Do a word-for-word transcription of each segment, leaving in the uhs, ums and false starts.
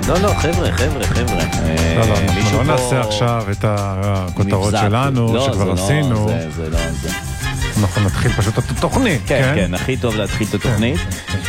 לא, לא, חבר'ה, חבר'ה, חבר'ה. לא, לא, אנחנו לא נעשה עכשיו את הכותרות שלנו, שכבר עשינו. זה, זה לא, זה. אנחנו נתחיל פשוט את התוכנית, כן? כן, כן, הכי טוב להתחיל את התוכנית.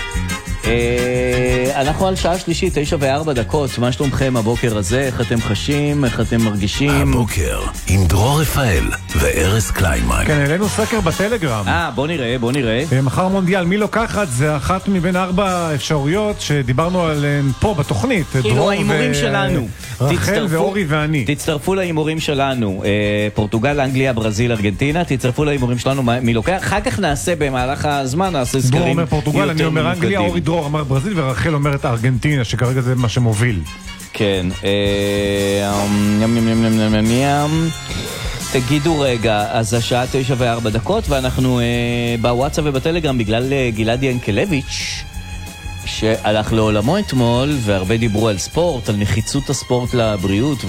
אנחנו על שעה שלישית, תשע וארבע דקות. מה שלומכם הבוקר הזה? איך אתם חשים? איך אתם מרגישים? הבוקר עם דרור רפאל וארז קליינמן. כן, אלינו סקר בטלגרם. אה, בוא נראה, בוא נראה. מחר מונדיאל, מי לוקחת? זה אחת מבין ארבע אפשרויות שדיברנו עליהן פה בתוכנית. כאילו האימורים שלנו. רחל ואורי ואני. תצטרפו לאימורים שלנו. פורטוגל, אנגליה, ברזיל, ארגנטינה. תצטרפו לאימורים שלנו מי לוקח. אחר כך נעשה במהלך הזמן, נעשה סקרים. דרור אומר פורטוגל, אני אומר אנגליה, אורי דרור אמר ברזיל ורחל אומרת ארגנטינה, שכרגע זה מה שמוביל. כן. תגידו רגע, אז השעה תשע וארבע דקות, ואנחנו בוואטסאפ ובטלגרם בגלל גלעד ינקלביץ' שהלך לעולמו אתמול, והרבה דיברו על ספורט, על נחיצות הספורט לבריאות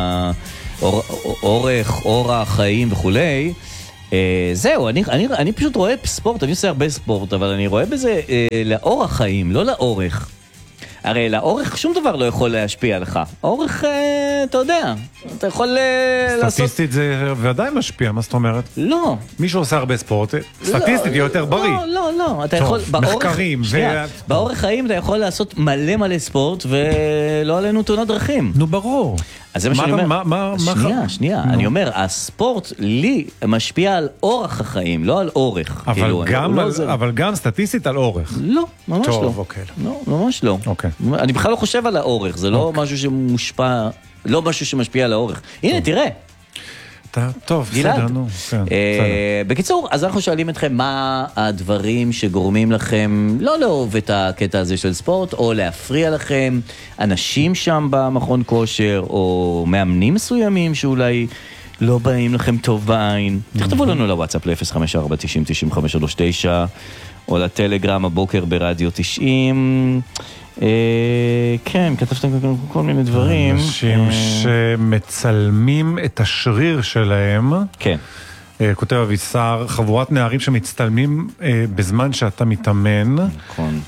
ולאורך, אורח, חיים וכולי. זהו, אני, אני, אני פשוט רואה ספורט, אני עושה הרבה ספורט, אבל אני רואה בזה לאורך חיים, לא לאורך. הרי לאורך שום דבר לא יכול להשפיע עליך. אורך, אתה יודע, אתה יכול לעשות... סטטיסטית זה ועדיין משפיע, מה זאת אומרת? לא. מי שעושה הרבה ספורט, סטטיסטית יהיה יותר בריא. לא, לא, לא. אתה יכול... מחקרים. באורך חיים אתה יכול לעשות מלא מלא ספורט, ולא עלינו תאונות דרכים. נו, ברור. אז זה מה שאני אומר. שנייה, שנייה. אני אומר, הספורט לי משפיע על אורך החיים, לא על אורך. אבל גם סטטיסטית על אורך. לא, ממש לא. טוב, אוקיי. לא, ממש לא. אוקיי. אני בכלל לא חושב על האורך, זה לא משהו שמושפע, לא משהו שמשפיע על האורך. הנה, תראה. טוב, בסדר, נו. בקיצור, אז אנחנו שואלים אתכם מה הדברים שגורמים לכם לא לאהוב את הקטע הזה של ספורט, או להפריע לכם, אנשים שם במכון כושר, או מאמנים מסוימים שאולי לא באים לכם טוב בעין. תכתבו לנו לוואטסאפ ל-אפס חמש ארבע תשעים תשעים חמש שלוש תשע, או לטלגרם הבוקר ברדיו תשעים. כן, כתבתם כל מיני דברים. אנשים שמצלמים את השריר שלהם. כן. כותב אבישר, חבורת נערים שמצטלמים בזמן שאתה מתאמן. נכון.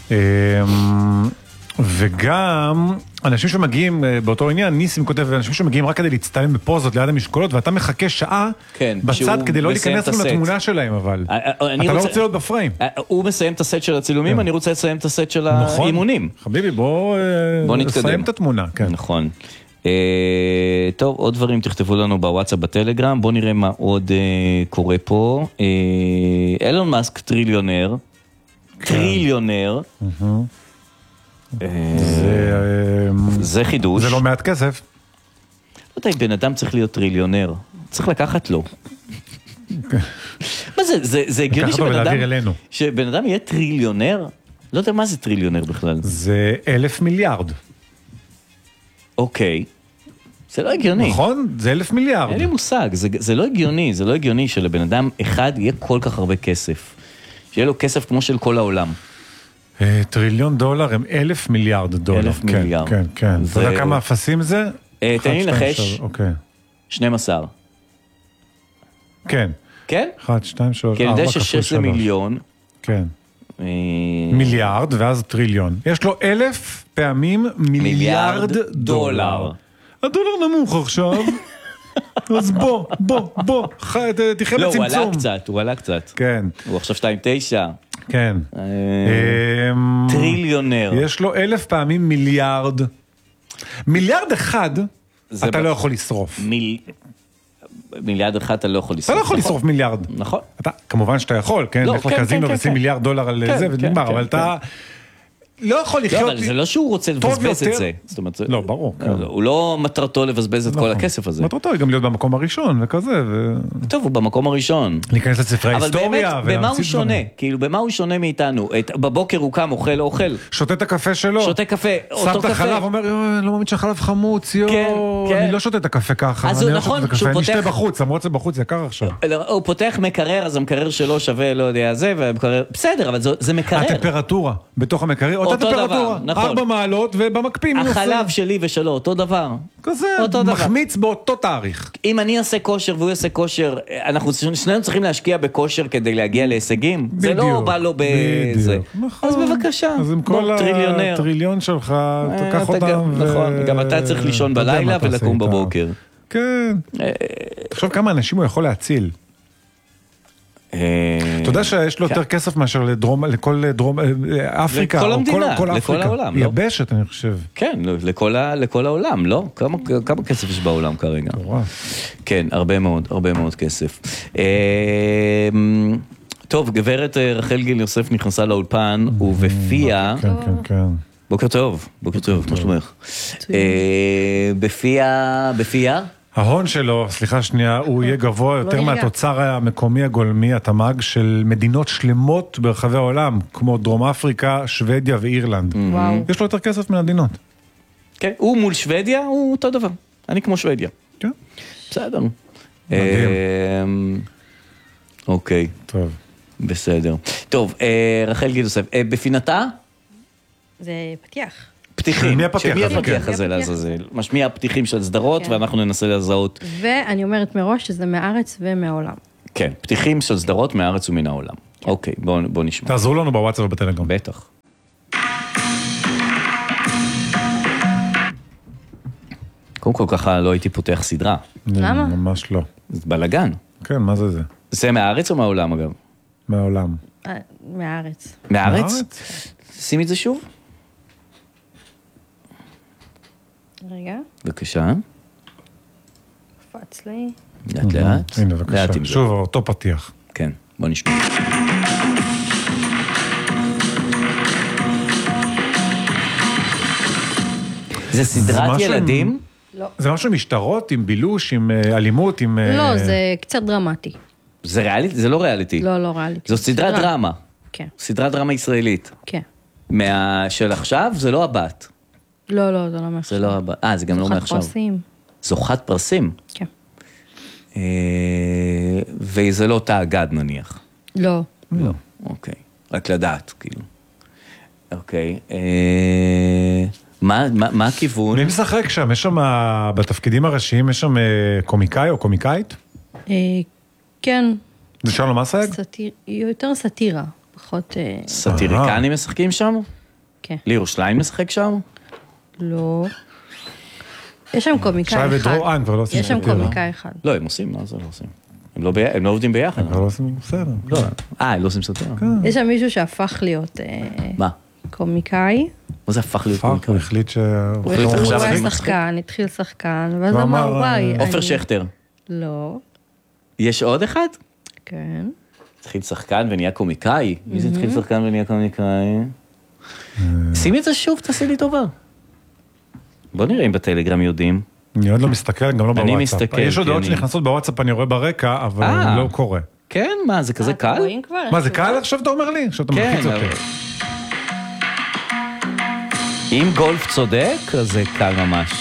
וגם אנשים שמגיעים באותו עניין, ניסים כותב, אנשים שמגיעים רק כדי להצטלם בפוזות ליד המשקולות, ואתה מחכה שעה בצד כדי לא להיכנס לתמונה שלהם, אבל אתה לא רוצה להיות בפריים. הוא מסיים את הסט של הצילומים, אני רוצה לסיים את הסט של האימונים. חביבי, בוא נסיים את התמונה. נכון. טוב, עוד דברים תכתבו לנו בוואטסאפ בטלגרם, בוא נראה מה עוד קורה פה. אילון מאסק טריליונר, טריליונר, זה חידוש. זה לא מעט כסף. לא יודע אם בן אדם צריך להיות טריליונר, צריך לקחת לו. מה זה, זה הגיוני שבן אדם יהיה טריליונר? לא יודע מה זה טריליונר בכלל. זה אלף מיליארד. אוקיי. זה לא הגיוני. נכון? זה אלף מיליארד. אין לי מושג, זה לא הגיוני, זה לא הגיוני שלבן אדם אחד יהיה כל כך הרבה כסף. שיהיה לו כסף כמו של כל העולם. טריליון דולר הם אלף מיליארד דולר. אלף מיליארד. כן, כן. אתה יודע כמה אפסים זה? תן לי נחש. אוקיי. שנים עשר. כן. כן? אחת, שתיים, שלוש, ארבע, כפול שלוש. כי אני יודע ששש זה מיליון. כן. מיליארד, ואז טריליון. יש לו אלף פעמים מיליארד דולר. הדולר נמוך עכשיו. אז בוא, בוא, בוא. תחיה בצמצום. לא, הוא עלה קצת, הוא עלה קצת. כן. הוא עכשיו שתיים תשע. כן. טריליונר. יש לו אלף פעמים מיליארד. מיליארד אחד, אתה לא יכול לשרוף. מיליארד אחד אתה לא יכול לשרוף. אתה לא יכול לשרוף מיליארד. נכון. כמובן שאתה יכול, כן? לך לקזינו ושים מיליארד דולר על זה ונגמר, אבל אתה לא יכול לחיות... לא, אבל זה לא שהוא רוצה לבזבז את זה. לא, ברור. הוא לא מטרתו לבזבז את כל הכסף הזה. מטרתו היא גם להיות במקום הראשון וכזה. טוב, הוא במקום הראשון. להיכנס לספרי ההיסטוריה. אבל באמת, במה הוא שונה? כאילו, במה הוא שונה מאיתנו? בבוקר הוא קם, אוכל, אוכל. שותה את הקפה שלו. שותה קפה, אותו קפה. שם את החלב, אומר, אני לא מאמין שהחלב חמוץ, יו, אני לא שותה את הקפה ככה. אז הוא נכון, שהוא פותח... אני שתה בחוץ, למרות זה בחוץ יקר עכשיו. הוא פותח מקרר, אז המקרר שלו שווה, לא יודע, זה, בסדר, אבל זה מקרר. הטמפרטורה בתוך המקרר, עוד אותו דבר, הטמפרטורה. נכון. ארבע מעלות ובמקפיא מינוס. החלב שלי ושלו, אותו דבר. כזה, אותו דבר. מחמיץ באותו תאריך. אם אני אעשה כושר והוא יעשה כושר, אנחנו שנינו צריכים להשקיע בכושר כדי להגיע להישגים. זה לא בא לו בזה. נכון. אז בבקשה, אז עם כל טריליונר. הטריליון שלך, תקח אותם. נכון, גם אתה צריך לישון בלילה ולקום בבוקר. כן. תחשוב כמה אנשים הוא יכול להציל. אתה יודע שיש לו יותר כסף מאשר לדרום, לכל דרום, אפריקה. לכל המדינה, לכל העולם. יבשת, אני חושב. כן, לכל העולם, לא? כמה כסף יש בעולם כרגע? כן, הרבה מאוד, הרבה מאוד כסף. טוב, גברת רחל גיל יוסף נכנסה לאולפן, ובפיה... כן, כן, כן. בוקר טוב, בוקר טוב, מה שלומך? בפיה, בפיה? ההון שלו, סליחה שנייה, הוא יהיה גבוה יותר מהתוצר המקומי הגולמי, התמ"ג, של מדינות שלמות ברחבי העולם, כמו דרום אפריקה, שוודיה ואירלנד. יש לו יותר כסף מהמדינות. כן, הוא מול שוודיה, הוא אותו דבר. אני כמו שוודיה. כן. בסדר. מדהים. אוקיי. טוב. בסדר. טוב, רחל גיל יוסף, בפינתה? זה פתיח. פתיחים. מי הפתיח שמי הזה? הפתיח הזה לעזאזל? משמיע פתיחים של סדרות, ואנחנו ננסה לזהות. ואני אומרת מראש שזה מהארץ ומהעולם. כן, פתיחים של סדרות מהארץ ומן העולם. אוקיי, בואו נשמע. תעזרו לנו בוואטסאפ ובטלגרם. בטח. קודם כל ככה לא הייתי פותח סדרה. למה? ממש לא. זה בלגן. כן, מה זה זה? זה מהארץ או מהעולם אגב? מהעולם. מהארץ. מהארץ? שימי את זה שוב. רגע. בבקשה. קפץ לי. לאט לאט. הנה, בבקשה. שוב, אותו פתיח. כן, בוא נשמע. זה סדרת ילדים? לא. זה משהו עם משטרות, עם בילוש, עם אלימות, עם... לא, זה קצת דרמטי. זה ריאליטי? זה לא ריאליטי. לא, לא ריאליטי. זו סדרת דרמה. כן. סדרת דרמה ישראלית. כן. של עכשיו זה לא הבת. לא, לא, זה לא מעכשיו. זה לא הבת. אה, זה גם לא מעכשיו. זוכת פרסים. זוכת פרסים? כן. וזה לא תא אגד נניח. לא. לא, אוקיי. רק לדעת, כאילו. אוקיי. מה הכיוון? מי משחק שם? יש שם, בתפקידים הראשיים, יש שם קומיקאי או קומיקאית? כן. זה שלום אסייג? יותר סאטירה, פחות... סאטיריקנים משחקים שם? כן. ליאור שליין משחק שם? לא. יש שם קומיקאי אחד. יש שם קומיקאי אחד. לא, הם עושים, מה זה לא עושים? הם לא עובדים ביחד. הם לא עושים בסדר. אה, הם לא עושים סאטירה. יש שם מישהו שהפך להיות... מה? קומיקאי. מה זה הפך להיות קומיקאי? הוא החליט ש... הוא היה שחקן, התחיל שחקן, ואז אמר, וואי... עופר שכטר. לא. יש עוד אחד? כן. התחיל שחקן ונהיה קומיקאי. מי זה התחיל שחקן ונהיה קומיקאי? שימי את זה שוב, תעשי לי טובה. בוא נראה אם בטלגרם יודעים. אני עוד לא מסתכל, גם לא בוואטסאפ. אני מסתכל. יש הודעות שנכנסות בוואטסאפ, אני רואה ברקע, אבל לא קורה. כן, מה, זה כזה קל? מה, זה קל עכשיו אתה אומר לי? עכשיו אתה מלחיץ אותי. אם גולף צודק, אז זה קל ממש.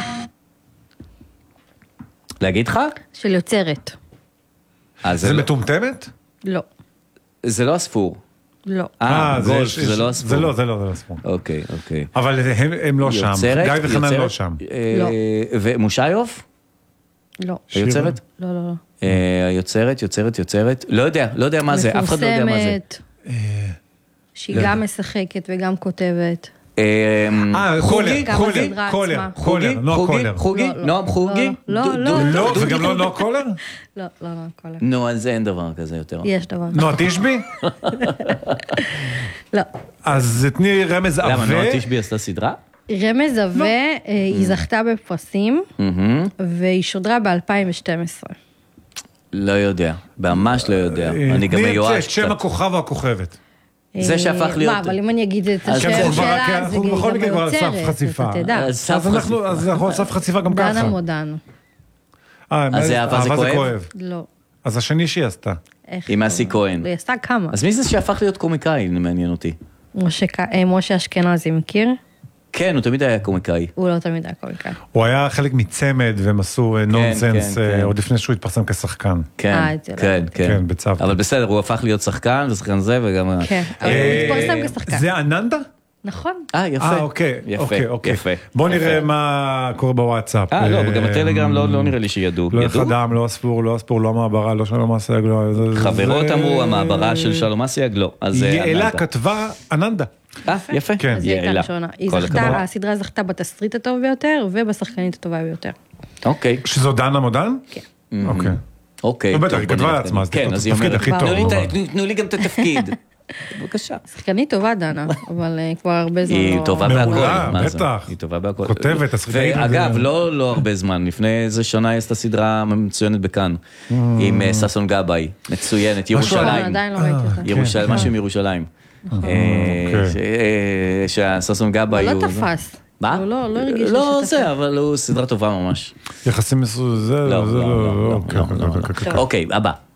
להגיד לך? של יוצרת. זה מטומטמת? לא. זה לא הספור. לא. אה, גולף, זה לא הספור. זה לא, זה לא, זה לא הספור. אוקיי, אוקיי. אבל הם לא שם. גיא וחנן לא שם. לא. ומושיוף? לא. היוצרת? לא, לא, לא. היוצרת, יוצרת, יוצרת. לא יודע, לא יודע מה זה, אף אחד לא יודע מה זה. מפורסמת. שהיא גם משחקת וגם כותבת. אה, חוגי, חוגי, קולר, קולר, נועה קולר. חוגי? נועם חוגי? לא, לא. לא, וגם לא נועה קולר? לא, לא נועה קולר. נו, אז אין דבר כזה יותר. יש דבר כזה. נועה תשבי? לא. אז תני רמז עבה. למה, נועה תשבי עשתה סדרה? רמז עבה, היא זכתה בפרסים, והיא שודרה ב-אלפיים ושתים עשרה. לא יודע, ממש לא יודע. אני גם מיואש קצת. שם הכוכב או הכוכבת. זה שהפך להיות... מה, אבל אם אני אגיד את השאלה שלה, זה גם בכל מקרה כבר על סף חשיפה. אתה תדע. אז אנחנו על סף חשיפה גם ככה. דנה מודן. אז זה אהבה זה כואב? לא. אז השני שהיא עשתה. עם אסי כהן. היא עשתה כמה. אז מי זה שהפך להיות קומיקאי, מעניין אותי? משה אשכנזי, מכיר? כן, הוא תמיד היה קומיקאי. הוא לא תמיד היה קומיקאי. הוא היה חלק מצמד, והם עשו נונסנס, עוד לפני שהוא התפרסם כשחקן. כן, כן, כן. בצוותא. אבל בסדר, הוא הפך להיות שחקן, ושחקן זה, וגם... כן, אבל הוא התפרסם כשחקן. זה אננדה? נכון. אה, יפה. אה, אוקיי, יפה, אוקיי, אוקיי. יפה. בוא יפה. נראה מה קורה בוואטסאפ. אה, לא, גם הטלגרם לא לא נראה לי שידעו. לא ידעו? אחד לא הספור, לא הספור, לא המעברה, לא שלום אסייג, לא... זה- חברות זה- אמרו, המעברה של שלום אסייג, לא. אז אה, יעלה אננדה. כתבה אננדה. אה, יפה. כן. אז היא הייתה יעלה. ראשונה. היא כל זכתה, הכבוד. הסדרה זכתה בתסריט הטוב ביותר, ובשחקנית הטובה ביותר. אוקיי. שזו דנה מודן? כן. אוקיי. אוקיי. בטח, טוב, היא בוא כתבה נראה. לעצמה, אז כן, תנו אז את היא התפקיד אומרת, הכי טוב. תנו לי את ה- כמובן. תנו- תנו לי גם את התפקיד. בבקשה. שחקנית טובה, דנה, אבל אה, כבר הרבה זמן היא לא... טובה מעולה, בהכל. מה זה? בטח. היא טובה בהכל. כותבת, תסריטאית. ואגב, זה- לא לא הרבה זמן, לפני איזה שנה היא עשתה סדרה מצוינת בכאן, עם אה, ששון גבאי, מצוינת, אה, ירושלים. עדיין לא ראיתי אותה. ירושלים, כן. משהו עם ירושלים. אה, אוקיי. ש- אה, שהששון גבאי הוא הוא... לא תפס. מה? הוא לא לא הרגיש לי לא שתפס. זה, אבל הוא סדרה טובה ממש. יחסים מסוג זה, לא, זה לא, לא, לא, אוקיי, לא, אוקיי, לא, אוקיי, לא. אוקיי. אוקיי, הבא.